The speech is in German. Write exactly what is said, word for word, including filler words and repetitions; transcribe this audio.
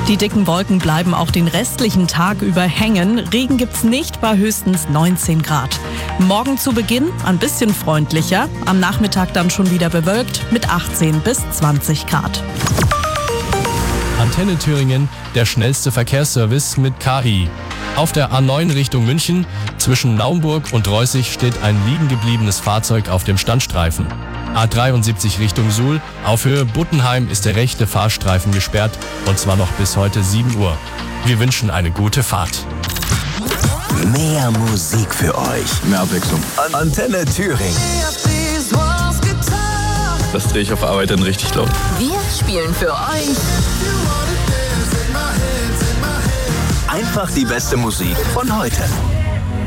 Die dicken Wolken bleiben auch den restlichen Tag über hängen. Regen gibt's nicht bei höchstens neunzehn Grad. Morgen zu Beginn ein bisschen freundlicher, am Nachmittag dann schon wieder bewölkt mit achtzehn bis zwanzig Grad. Antenne Thüringen, der schnellste Verkehrsservice mit K I. Auf der A neun Richtung München, zwischen Naumburg und Reußig steht ein liegen gebliebenes Fahrzeug auf dem Standstreifen. A dreiundsiebzig Richtung Suhl, auf Höhe Buttenheim ist der rechte Fahrstreifen gesperrt und zwar noch bis heute sieben Uhr. Wir wünschen eine gute Fahrt. Mehr Musik für euch. Mehr Abwechslung. Antenne Thüringen. Das drehe ich auf Arbeit dann richtig laut. Wir spielen für euch Einfach die beste Musik von heute.